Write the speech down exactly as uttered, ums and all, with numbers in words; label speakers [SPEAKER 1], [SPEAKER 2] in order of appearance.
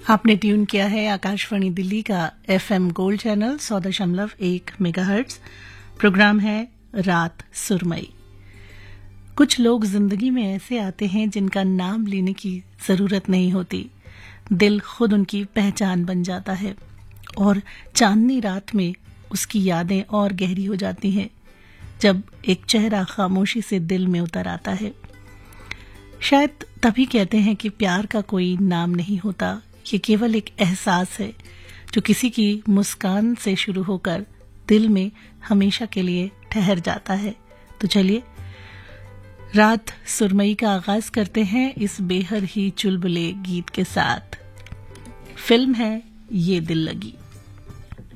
[SPEAKER 1] आपने ट्यून किया है आकाशवाणी दिल्ली का एफएम गोल्ड चैनल सौ दशमलव एक मेगाहर्ट्ज। प्रोग्राम है रात सुरमई। कुछ लोग जिंदगी में ऐसे आते हैं जिनका नाम लेने की जरूरत नहीं होती, दिल खुद उनकी पहचान बन जाता है और चांदनी रात में उसकी यादें और गहरी हो जाती हैं जब एक चेहरा खामोशी से दिल में उतर आता है। शायद तभी कहते हैं कि प्यार का कोई नाम नहीं होता, ये केवल एक एहसास है जो किसी की मुस्कान से शुरू होकर दिल में हमेशा के लिए ठहर जाता है। तो चलिए रात सुरमई का आगाज करते हैं इस बेहद ही चुलबुले गीत के साथ। फिल्म है ये दिल लगी।